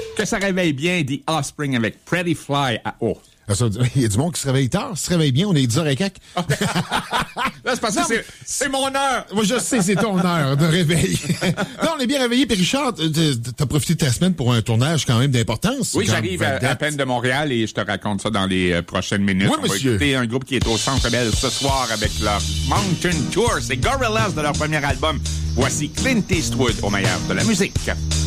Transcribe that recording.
Que ça réveille bien The Offspring avec Pretty Fly à haut. Il y a du monde qui se réveille tard, se réveille bien, on est 10h15. Là, c'est parce que c'est mon heure. Moi, je sais, c'est ton heure de réveil. Non, on est bien réveillé. Puis Richard, t'as profité de ta semaine pour un tournage quand même d'importance. Oui, j'arrive à peine de Montréal et je te raconte ça dans les prochaines minutes. Oui, on va écouter un groupe qui est au Centre Bell ce soir avec leur Mountain Tour. C'est Gorillaz de leur premier album. Voici Clint Eastwood au meilleur de la musique.